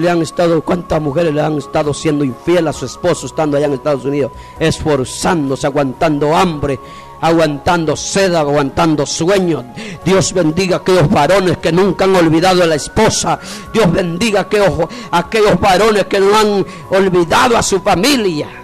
¿Cuántas mujeres le han estado siendo infiel a su esposo estando allá en Estados Unidos? Esforzándose, aguantando hambre, aguantando sed, aguantando sueños. Dios bendiga a aquellos varones que nunca han olvidado a la esposa. Dios bendiga a aquellos varones que no han olvidado a su familia.